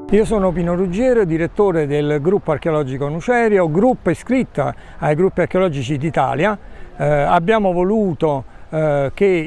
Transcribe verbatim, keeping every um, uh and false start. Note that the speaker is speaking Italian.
Io sono Pino Ruggiero, direttore del gruppo archeologico Nucerio, gruppo iscritto ai gruppi archeologici d'Italia. Eh, abbiamo voluto eh, che